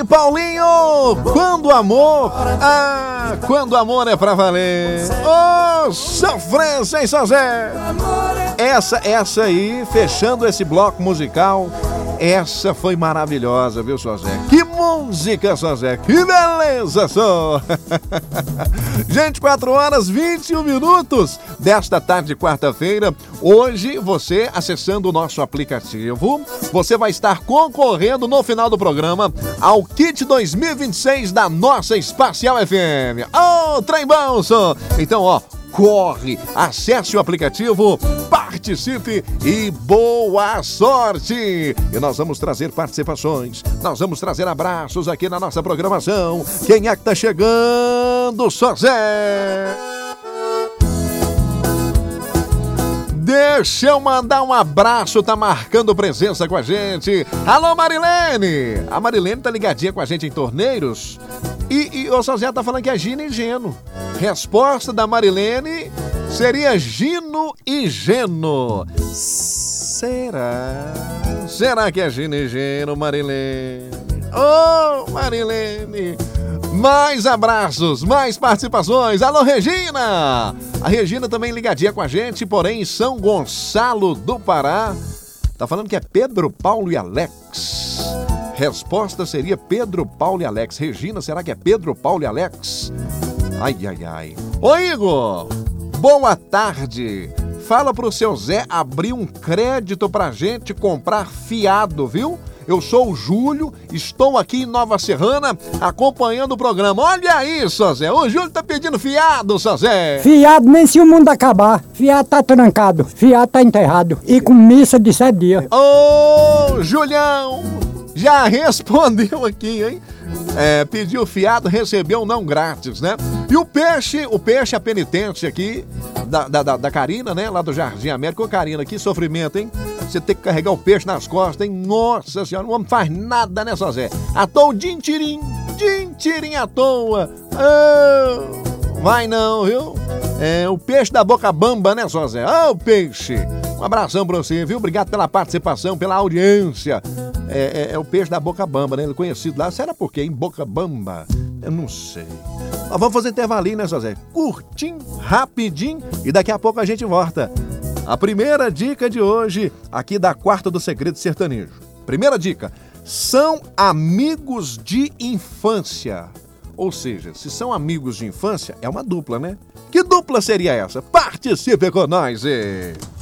aí, Paulinho? Quando o amor... quando o amor é pra valer. Ô, sofrência, hein, Sozé? Essa aí, fechando esse bloco musical, essa foi maravilhosa, viu, Sozé? Que música, Sozé! Que beleza, só! Gente, 4h21 desta tarde de quarta-feira. Hoje, você, acessando o nosso aplicativo, você vai estar concorrendo no final do programa ao kit 2026 da nossa Espacial FM. Ô, trem bom, só! Então, ó, corre, acesse o aplicativo, participe e boa sorte! E nós vamos trazer participações, nós vamos trazer abraços aqui na nossa programação. Quem é que tá chegando, Sozé? Deixa eu mandar um abraço, tá marcando presença com a gente. Alô, Marilene! A Marilene tá ligadinha com a gente em torneiros. E o Sozé tá falando que é Gino e Geno. Resposta da Marilene seria Gino e Geno. Será? Será que é Gino e Geno, Marilene? Ô, Marilene! Mais abraços, mais participações. Alô, Regina! A Regina também ligadinha com a gente, porém em São Gonçalo do Pará. Tá falando que é Pedro, Paulo e Alex. Resposta seria Pedro, Paulo e Alex. Regina, será que é Pedro, Paulo e Alex? Ai, ai, ai. Ô, Igor, boa tarde. Fala pro seu Zé abrir um crédito pra gente comprar fiado, viu? Eu sou o Júlio, estou aqui em Nova Serrana acompanhando o programa. Olha aí, Sozé, o Júlio tá pedindo fiado, Sozé. Fiado nem se o mundo acabar. Fiado tá trancado, fiado tá enterrado. E com missa de 7 dias. Ô, Julião, já respondeu aqui, hein? Pediu fiado, recebeu não grátis, né? E o peixe, a penitente aqui, da Karina, né? Lá do Jardim América. Ô, Karina, que sofrimento, hein? Você tem que carregar o peixe nas costas, hein? Nossa senhora, o homem faz nada, né, Sozé? À toa, din-tirim à toa. Oh, vai não, viu? O peixe da boca bamba, né, Sozé? Ô, peixe! Um abração pra você, viu? Obrigado pela participação, pela audiência. É o peixe da boca bamba, né? Ele é conhecido lá. Será por quê, hein? Boca bamba? Eu não sei. Nós vamos fazer intervalinho, né, Sozé? Curtinho, rapidinho, e daqui a pouco a gente volta. A primeira dica de hoje, aqui da Quarta do Segredo Sertanejo. Primeira dica, são amigos de infância. Ou seja, se são amigos de infância, é uma dupla, né? Que dupla seria essa? Participe com nós!